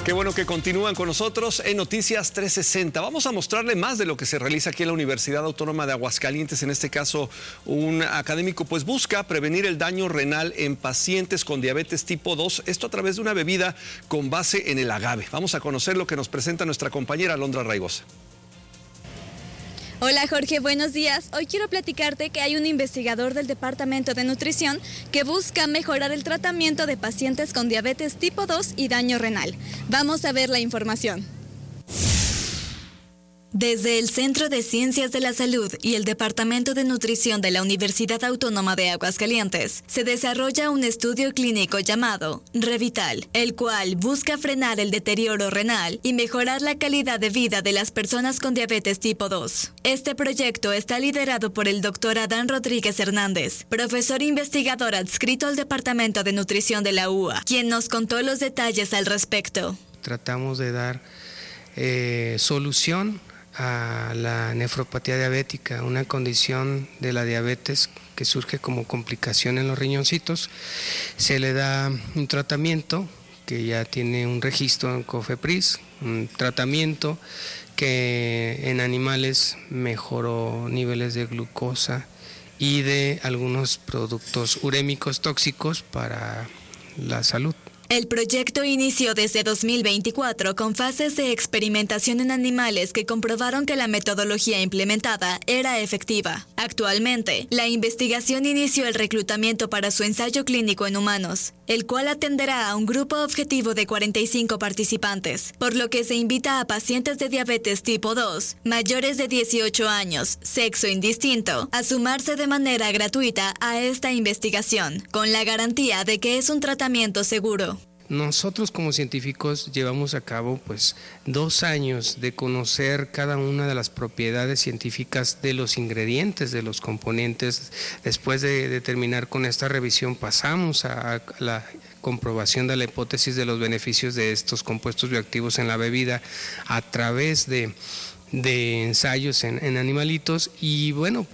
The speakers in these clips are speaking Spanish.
Qué bueno que continúan con nosotros en Noticias 360. Vamos a mostrarle más de lo que se realiza aquí en la Universidad Autónoma de Aguascalientes. En este caso, un académico pues busca prevenir el daño renal en pacientes con diabetes tipo 2. Esto a través de una bebida con base en el agave. Vamos a conocer lo que nos presenta nuestra compañera Alondra Raigosa. Hola Jorge, buenos días. Hoy quiero platicarte que hay un investigador del Departamento de Nutrición que busca mejorar el tratamiento de pacientes con diabetes tipo 2 y daño renal. Vamos a ver la información. Desde el Centro de Ciencias de la Salud y el Departamento de Nutrición de la Universidad Autónoma de Aguascalientes, se desarrolla un estudio clínico llamado Revital, el cual busca frenar el deterioro renal y mejorar la calidad de vida de las personas con diabetes tipo 2. Este proyecto está liderado por el Dr. Adán Rodríguez Hernández, profesor investigador adscrito al Departamento de Nutrición de la UA, quien nos contó los detalles al respecto. Tratamos de dar solución a la nefropatía diabética, una condición de la diabetes que surge como complicación en los riñoncitos. Se le da un tratamiento que ya tiene un registro en COFEPRIS, un tratamiento que en animales mejoró niveles de glucosa y de algunos productos urémicos tóxicos para la salud. El proyecto inició desde 2024 con fases de experimentación en animales que comprobaron que la metodología implementada era efectiva. Actualmente, la investigación inició el reclutamiento para su ensayo clínico en humanos, el cual atenderá a un grupo objetivo de 45 participantes, por lo que se invita a pacientes de diabetes tipo 2, mayores de 18 años, sexo indistinto, a sumarse de manera gratuita a esta investigación, con la garantía de que es un tratamiento seguro. Nosotros como científicos llevamos a cabo 2 años de conocer cada una de las propiedades científicas de los ingredientes, de los componentes. Después de terminar con esta revisión pasamos a la comprobación de la hipótesis de los beneficios de estos compuestos bioactivos en la bebida a través de ensayos en animalitos y bueno,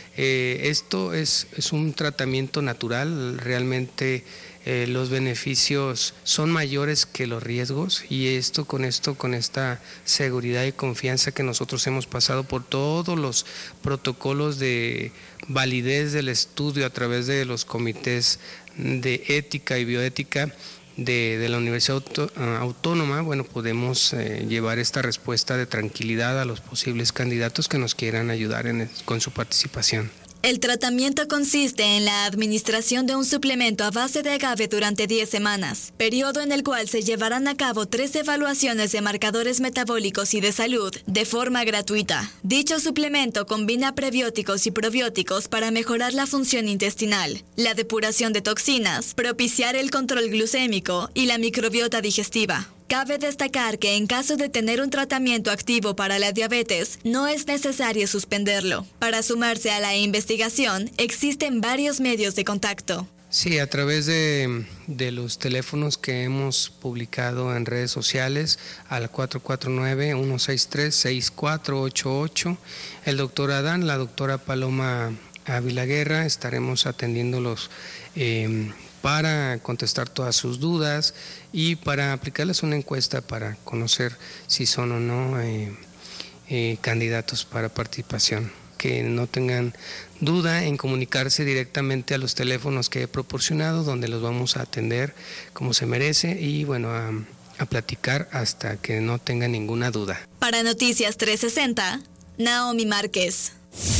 esto es un tratamiento natural, realmente los beneficios son mayores que los riesgos y con esta seguridad y confianza que nosotros hemos pasado por todos los protocolos de validez del estudio a través de los comités de ética y bioética de la Universidad Autónoma, podemos llevar esta respuesta de tranquilidad a los posibles candidatos que nos quieran ayudar con su participación. El tratamiento consiste en la administración de un suplemento a base de agave durante 10 semanas, periodo en el cual se llevarán a cabo 3 evaluaciones de marcadores metabólicos y de salud de forma gratuita. Dicho suplemento combina prebióticos y probióticos para mejorar la función intestinal, la depuración de toxinas, propiciar el control glucémico y la microbiota digestiva. Cabe destacar que en caso de tener un tratamiento activo para la diabetes, no es necesario suspenderlo. Para sumarse a la investigación, existen varios medios de contacto. Sí, a través de los teléfonos que hemos publicado en redes sociales, al 449-163-6488, el doctor Adán, la doctora Paloma Ávila Guerra, estaremos atendiéndolos para contestar todas sus dudas y para aplicarles una encuesta para conocer si son o no candidatos para participación. Que no tengan duda en comunicarse directamente a los teléfonos que he proporcionado, donde los vamos a atender como se merece y a platicar hasta que no tengan ninguna duda. Para Noticias 360, Naomi Márquez.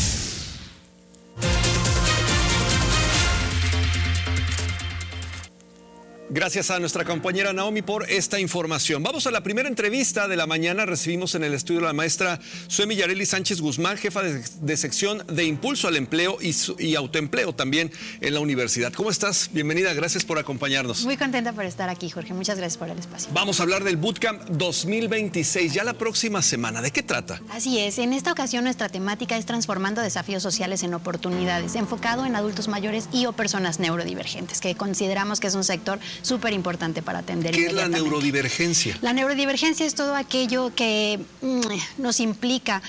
Gracias a nuestra compañera Naomi por esta información. Vamos a la primera entrevista de la mañana. Recibimos en el estudio a la maestra Suemi Yareli Sánchez Guzmán, jefa de sección de Impulso al Empleo y Autoempleo también en la universidad. ¿Cómo estás? Bienvenida, gracias por acompañarnos. Muy contenta por estar aquí, Jorge. Muchas gracias por el espacio. Vamos a hablar del Bootcamp 2026, ya la próxima semana. ¿De qué trata? Así es. En esta ocasión nuestra temática es transformando desafíos sociales en oportunidades, enfocado en adultos mayores y o personas neurodivergentes, que consideramos que es un sector súper importante para atender ¿Qué es la inmediatamente. neurodivergencia? La neurodivergencia es todo aquello que nos implica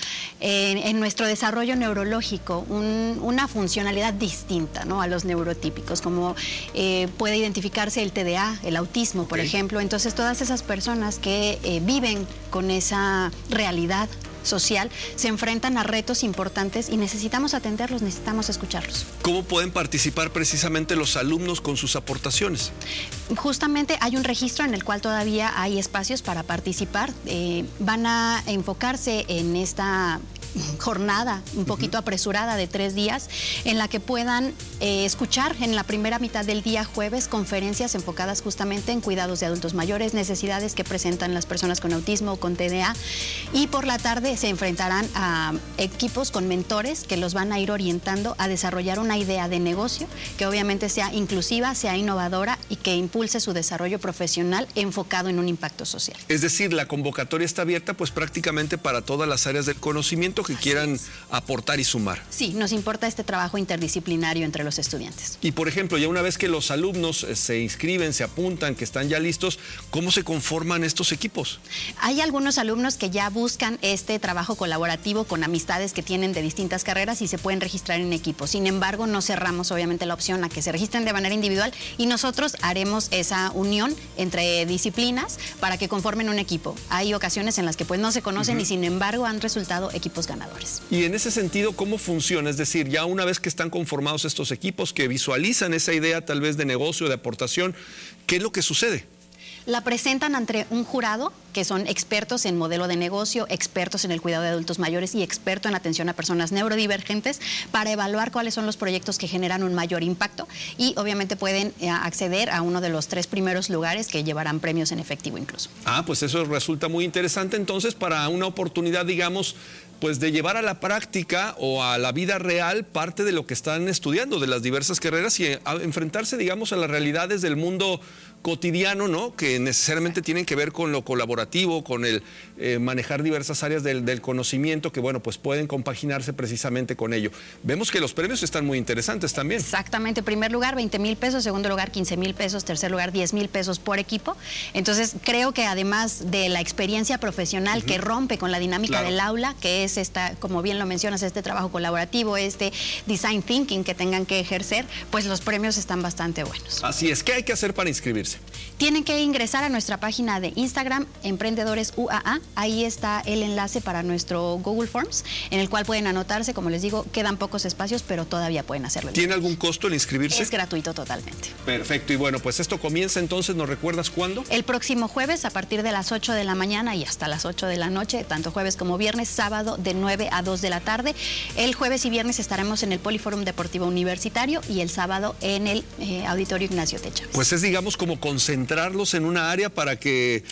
en nuestro desarrollo neurológico una funcionalidad distinta, ¿no?, a los neurotípicos, como puede identificarse el TDA, el autismo, por ejemplo. Entonces, todas esas personas que viven con esa realidad social se enfrentan a retos importantes y necesitamos atenderlos, necesitamos escucharlos. ¿Cómo pueden participar precisamente los alumnos con sus aportaciones? Justamente hay un registro en el cual todavía hay espacios para participar. Van a enfocarse en esta jornada un poquito apresurada de 3 días, en la que puedan escuchar en la primera mitad del día jueves conferencias enfocadas justamente en cuidados de adultos mayores, necesidades que presentan las personas con autismo o con TDA, y por la tarde se enfrentarán a equipos con mentores que los van a ir orientando a desarrollar una idea de negocio que obviamente sea inclusiva, sea innovadora y que impulse su desarrollo profesional enfocado en un impacto social. Es decir, la convocatoria está abierta pues prácticamente para todas las áreas del conocimiento que quieran aportar y sumar. Sí, nos importa este trabajo interdisciplinario entre los estudiantes. Y por ejemplo, ya una vez que los alumnos se inscriben, se apuntan, que están ya listos, ¿cómo se conforman estos equipos? Hay algunos alumnos que ya buscan este trabajo colaborativo con amistades que tienen de distintas carreras y se pueden registrar en equipos. Sin embargo, no cerramos obviamente la opción a que se registren de manera individual y nosotros haremos esa unión entre disciplinas para que conformen un equipo. Hay ocasiones en las que pues no se conocen y sin embargo han resultado equipos ganadores. Y en ese sentido, ¿cómo funciona? Es decir, ya una vez que están conformados estos equipos, que visualizan esa idea tal vez de negocio, de aportación, ¿qué es lo que sucede? La presentan ante un jurado que son expertos en modelo de negocio, expertos en el cuidado de adultos mayores y expertos en atención a personas neurodivergentes para evaluar cuáles son los proyectos que generan un mayor impacto y obviamente pueden acceder a uno de los 3 primeros lugares que llevarán premios en efectivo incluso. Ah, pues eso resulta muy interesante entonces para una oportunidad, digamos, pues de llevar a la práctica o a la vida real parte de lo que están estudiando, de las diversas carreras y enfrentarse, digamos, a las realidades del mundo cotidiano, ¿no?, que necesariamente tienen que ver con lo colaborativo, con el manejar diversas áreas del conocimiento que, bueno, pues pueden compaginarse precisamente con ello. Vemos que los premios están muy interesantes también. Exactamente, primer lugar 20,000 pesos, segundo lugar 15,000 pesos, tercer lugar 10,000 pesos por equipo. Entonces creo que además de la experiencia profesional que rompe con la dinámica del aula, que es esta, como bien lo mencionas, este trabajo colaborativo, este design thinking que tengan que ejercer, pues los premios están bastante buenos. Así es, ¿qué hay que hacer para inscribirse? Tienen que ingresar a nuestra página de Instagram, Emprendedores UAA. Ahí está el enlace para nuestro Google Forms, en el cual pueden anotarse. Como les digo, quedan pocos espacios, pero todavía pueden hacerlo. ¿Tiene algún costo el inscribirse? Es gratuito totalmente. Perfecto. Y bueno, pues esto comienza entonces, ¿nos recuerdas cuándo? El próximo jueves a partir de las 8 de la mañana y hasta las 8 de la noche, tanto jueves como viernes, sábado de 9 a 2 de la tarde. El jueves y viernes estaremos en el Poliforum Deportivo Universitario y el sábado en el Auditorio Ignacio Techa. Pues es, digamos, como concentrarlos en una área para que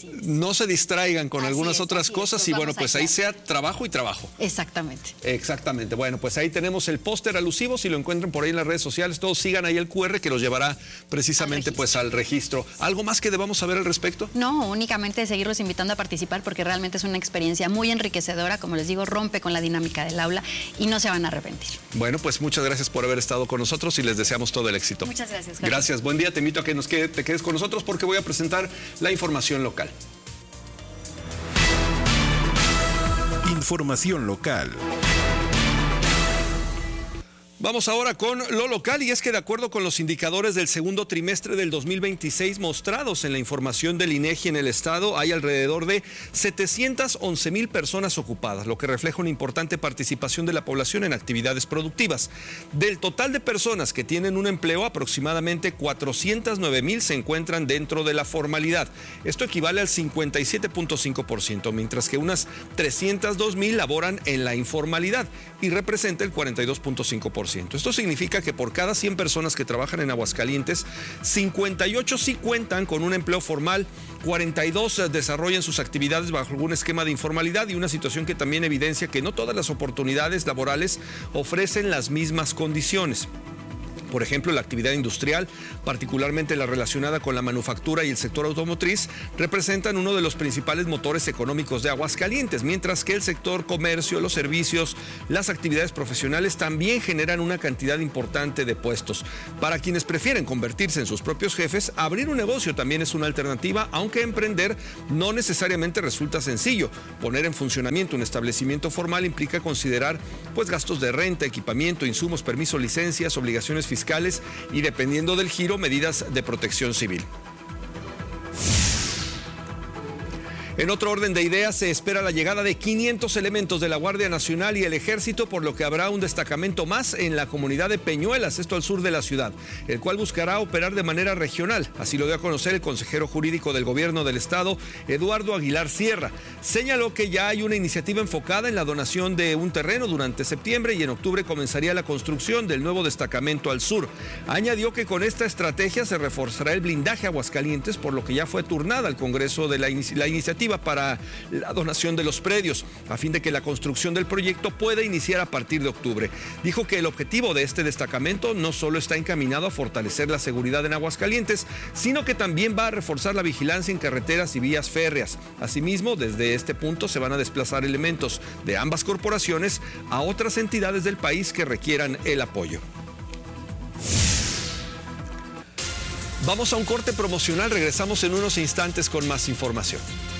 no se distraigan con algunas otras cosas y bueno, pues ahí sea trabajo y trabajo. Exactamente. Exactamente. Bueno, pues ahí tenemos el póster alusivo, si lo encuentran por ahí en las redes sociales, todos sigan ahí el QR que los llevará precisamente pues al registro. ¿Algo más que debamos saber al respecto? No, únicamente seguirlos invitando a participar porque realmente es una experiencia muy enriquecedora, como les digo, rompe con la dinámica del aula y no se van a arrepentir. Bueno, pues muchas gracias por haber estado con nosotros y les deseamos todo el éxito. Muchas gracias, Jorge. Gracias, buen día, te invito a que te quedes con nosotros porque voy a presentar la información local. Información local. Vamos ahora con lo local y es que de acuerdo con los indicadores del segundo trimestre del 2026 mostrados en la información del INEGI en el estado, hay alrededor de 711,000 personas ocupadas, lo que refleja una importante participación de la población en actividades productivas. Del total de personas que tienen un empleo, aproximadamente 409,000 se encuentran dentro de la formalidad. Esto equivale al 57.5%, mientras que unas 302,000 laboran en la informalidad y representa el 42.5%. Esto significa que por cada 100 personas que trabajan en Aguascalientes, 58 sí cuentan con un empleo formal, 42 desarrollan sus actividades bajo algún esquema de informalidad y una situación que también evidencia que no todas las oportunidades laborales ofrecen las mismas condiciones. Por ejemplo, la actividad industrial, particularmente la relacionada con la manufactura y el sector automotriz, representan uno de los principales motores económicos de Aguascalientes, mientras que el sector comercio, los servicios, las actividades profesionales también generan una cantidad importante de puestos. Para quienes prefieren convertirse en sus propios jefes, abrir un negocio también es una alternativa, aunque emprender no necesariamente resulta sencillo. Poner en funcionamiento un establecimiento formal implica considerar gastos de renta, equipamiento, insumos, permisos, licencias, obligaciones fiscales y, dependiendo del giro, medidas de protección civil. En otro orden de ideas, se espera la llegada de 500 elementos de la Guardia Nacional y el Ejército, por lo que habrá un destacamento más en la comunidad de Peñuelas, esto al sur de la ciudad, el cual buscará operar de manera regional. Así lo dio a conocer el consejero jurídico del Gobierno del Estado, Eduardo Aguilar Sierra. Señaló que ya hay una iniciativa enfocada en la donación de un terreno durante septiembre y en octubre comenzaría la construcción del nuevo destacamento al sur. Añadió que con esta estrategia se reforzará el blindaje a Aguascalientes, por lo que ya fue turnada al Congreso de la iniciativa para la donación de los predios, a fin de que la construcción del proyecto pueda iniciar a partir de octubre. Dijo que el objetivo de este destacamento no solo está encaminado a fortalecer la seguridad en Aguascalientes, sino que también va a reforzar la vigilancia en carreteras y vías férreas. Asimismo, desde este punto se van a desplazar elementos de ambas corporaciones a otras entidades del país que requieran el apoyo. Vamos a un corte promocional, regresamos en unos instantes con más información.